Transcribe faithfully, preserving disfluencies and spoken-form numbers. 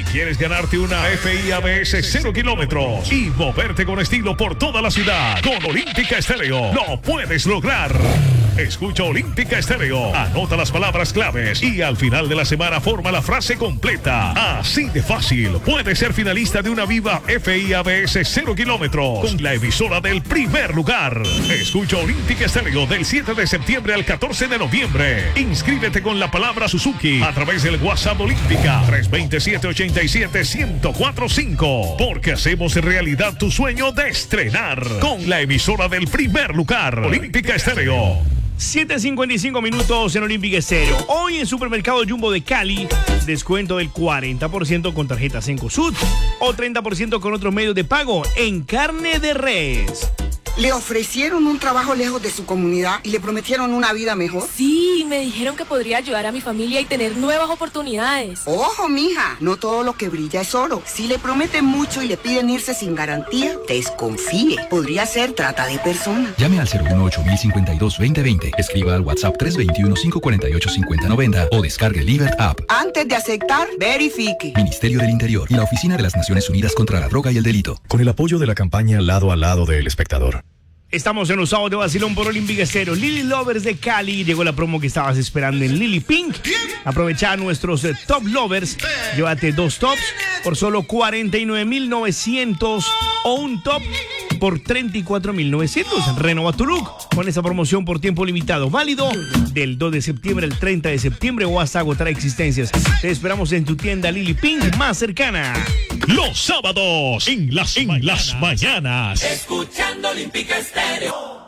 ¿Quieres ganarte una F I A B S cero kilómetros y moverte con estilo por toda la ciudad? Con Olímpica Estéreo lo puedes lograr. Escucha Olímpica Estéreo, anota las palabras claves y al final de la semana forma la frase completa. Así de fácil, puedes ser finalista de una Viva F I A B S cero kilómetros con la emisora del primer lugar. Escucha Olímpica Estéreo del siete de septiembre al catorce de noviembre. Inscríbete con la palabra Suzuki a través del WhatsApp Olímpica tres dos siete, ocho siete, uno cero cuatro cinco, porque hacemos realidad tu sueño de estrenar con la emisora del primer lugar. Olímpica Estéreo. siete cincuenta y cinco minutos en Olímpica Estéreo. Hoy en Supermercado Jumbo de Cali, descuento del cuarenta por ciento con tarjetas Cencosud o treinta por ciento con otros medios de pago en carne de res. Le ofrecieron un trabajo lejos de su comunidad y le prometieron una vida mejor. Sí, me dijeron que podría ayudar a mi familia y tener nuevas oportunidades. Ojo, mija, no todo lo que brilla es oro. Si le prometen mucho y le piden irse sin garantía, desconfíe. Podría ser trata de personas. Llame al cero uno ocho mil cincuenta y dos veinte veinte. Escriba al WhatsApp tres dos uno, cinco cuatro ocho, cinco cero nueve cero o descargue Libert App. Antes de aceptar, verifique. Ministerio del Interior y la Oficina de las Naciones Unidas contra la Droga y el Delito. Con el apoyo de la campaña Lado a Lado del Espectador. Estamos en los sábados de vacilón por Olímpica Estéreo. Lily Lovers de Cali. Llegó la promo que estabas esperando en Lily Pink. Aprovecha a nuestros eh, Top Lovers. Llévate dos tops por solo cuarenta y nueve mil novecientos o un top por treinta y cuatro mil novecientos. Renova tu look con esa promoción por tiempo limitado. Válido del dos de septiembre al treinta de septiembre o hasta agotar existencias. Te esperamos en tu tienda Lily Pink más cercana. Los sábados en las, en las mañanas. Escuchando Olímpica Estéreo.